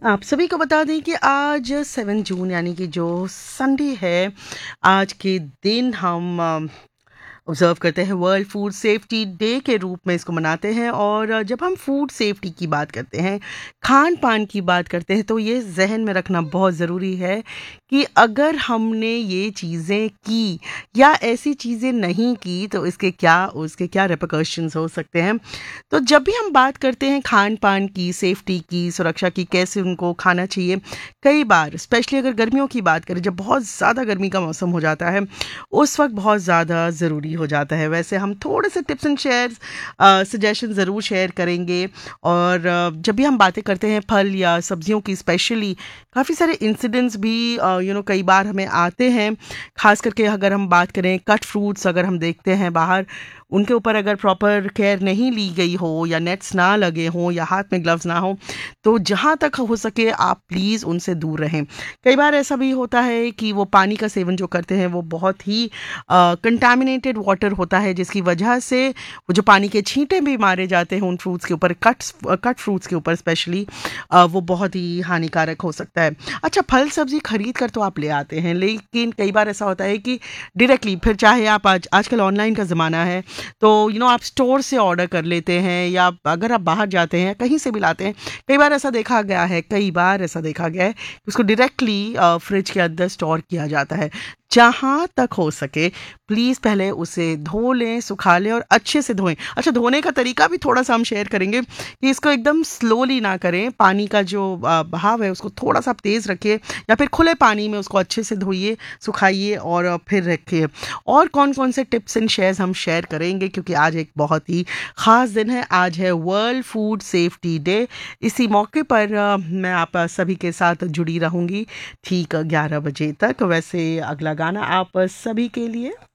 आप सभी को बता दें कि आज 7 जून यानी कि जो संडे है, आज के दिन हम ऑब्ज़र्व करते हैं वर्ल्ड फूड सेफ्टी डे के रूप में इसको मनाते हैं। और जब हम फूड सेफ्टी की बात करते हैं, खान-पान की बात करते हैं, तो ये ज़हन में रखना बहुत ज़रूरी है कि अगर हमने ये चीज़ें की या ऐसी चीज़ें नहीं की, तो उसके क्या रिperकशंस हो सकते हैं। तो जब भी हम बात करते हैं खान-पान की, सेफ्टी की, सुरक्षा की, कैसे उनको खाना चाहिए, कई बार स्पेशली अगर गर्मियों की बात करें, जब बहुत ज़्यादा गर्मी का मौसम हो जाता है, उस वक़्त बहुत ज़्यादा ज़रूरी हो जाता है। वैसे हम थोड़े से टिप्स एंड शेयर्स सजेशन ज़रूर शेयर करेंगे। और जब भी हम बातें करते हैं फल या सब्जियों की, स्पेशली काफ़ी सारे इंसिडेंट्स भी कई बार हमें आते हैं। ख़ास करके अगर हम बात करें कट फ्रूट्स, अगर हम देखते हैं बाहर, उनके ऊपर अगर प्रॉपर केयर नहीं ली गई हो या नेट्स ना लगे हों या हाथ में ग्लव्स ना हो, तो जहाँ तक हो सके आप प्लीज़ उनसे दूर रहें। कई बार ऐसा भी होता है कि वो पानी का सेवन जो करते हैं वो बहुत ही कंटामिनेटेड वाटर होता है, जिसकी वजह से वो जो पानी के छींटे भी मारे जाते हैं उन फ्रूट्स के ऊपर, कट फ्रूट्स के ऊपर स्पेशली, वो बहुत ही हानिकारक हो सकता है। अच्छा, फल सब्जी खरीद कर तो आप ले आते हैं, लेकिन कई बार ऐसा होता है कि डायरेक्टली, फिर चाहे आप आजकल ऑनलाइन का ज़माना है, तो आप स्टोर से ऑर्डर कर लेते हैं या अगर आप बाहर जाते हैं कहीं से भी लाते हैं। कई बार ऐसा देखा गया है कि उसको डायरेक्टली फ्रिज के अंदर स्टोर किया जाता है। जहाँ तक हो सके प्लीज़ पहले उसे धो लें, सुखा लें और अच्छे से धोएं। अच्छा, धोने का तरीका भी थोड़ा सा हम शेयर करेंगे कि इसको एकदम स्लोली ना करें। पानी का जो बहाव है उसको थोड़ा सा आप तेज़ रखिए, या फिर खुले पानी में उसको अच्छे से धोइए, सुखाइए और फिर रखिए। और कौन कौन से टिप्स एंड शेयर्स हम शेयर करेंगे, क्योंकि आज एक बहुत ही ख़ास दिन है। आज है वर्ल्ड फूड सेफ्टी डे। इसी मौके पर मैं आप सभी के साथ जुड़ी रहूँगी ठीक 11 बजे तक। वैसे अगला गाना आप सभी के लिए